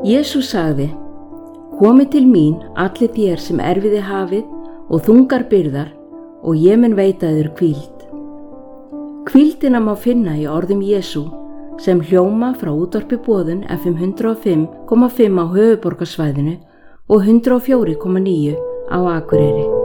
Jesús sagði: Komið til mín allir þér sem erfiði hafið og þungar byrðar og ég mun veita yður hvíld. Hvíldina má finna í orðum Jesú sem hljóma frá útvarpi Boðun FM 105,5 á höfuðborgarsvæðinu og 104,9 á Akureyri.